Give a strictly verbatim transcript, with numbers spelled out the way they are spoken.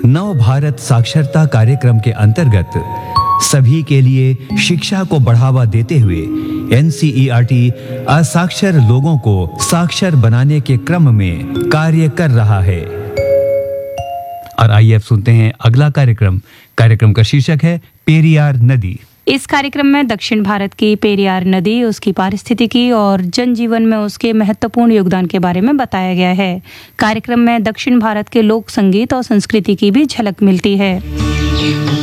नव भारत साक्षरता कार्यक्रम के अंतर्गत सभी के लिए शिक्षा को बढ़ावा देते हुए N C E R T असाक्षर लोगों को साक्षर बनाने के क्रम में कार्य कर रहा है। और आइए अब सुनते हैं अगला कार्यक्रम। कार्यक्रम का शीर्षक है पेरियार नदी। इस कार्यक्रम में दक्षिण भारत की पेरियार नदी, उसकी पारिस्थितिकी और जनजीवन में उसके महत्वपूर्ण योगदान के बारे में बताया गया है। कार्यक्रम में दक्षिण भारत के लोक संगीत और संस्कृति की भी झलक मिलती है।